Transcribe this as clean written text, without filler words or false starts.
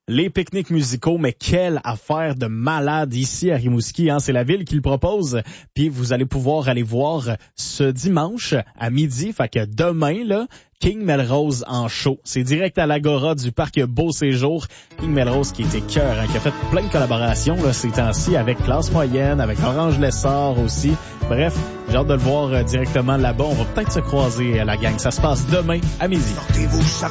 les pique-niques musicaux, mais quelle affaire de malade ici à Rimouski, hein? C'est la ville qui le propose, puis vous allez pouvoir aller voir ce dimanche à midi, fait que demain, là, King Melrose en show. C'est direct à l'Agora du parc Beau Séjour. King Melrose qui était cœur, hein, qui a fait plein de collaborations là, ces temps-ci avec Classe Moyenne, avec Orange Lessard aussi. Bref, j'ai hâte de le voir directement là-bas. On va peut-être se croiser la gang. Ça se passe demain à midi.